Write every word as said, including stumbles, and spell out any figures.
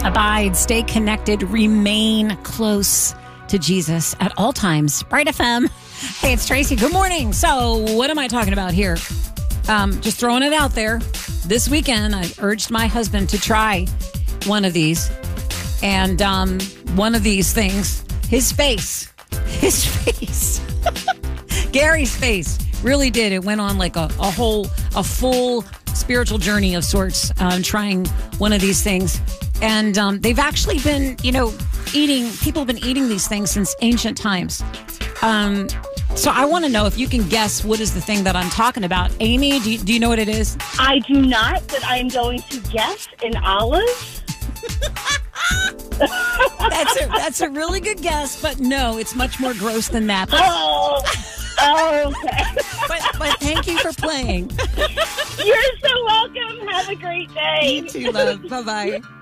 Abide, stay connected, remain close to Jesus at all times. Bright F M. Hey, it's Tracy. Good morning. So what am I talking about here? Um, just throwing it out there. This weekend, I urged my husband to try one of these. And um, one of these things, his face, his face, Gary's face really did. It went on like a, a whole, a full spiritual journey of sorts, um, trying one of these things. And um, they've actually been, you know, eating, people have been eating these things since ancient times. Um, so I want to know if you can guess what is the thing that I'm talking about. Amy, do you, do you know what it is? I do not, but I'm going to guess an olive. That's a, that's a really good guess, but no, it's much more gross than that. Oh, oh okay. But, but thank you for playing. You're so welcome. Have a great day. You too, love. Bye-bye.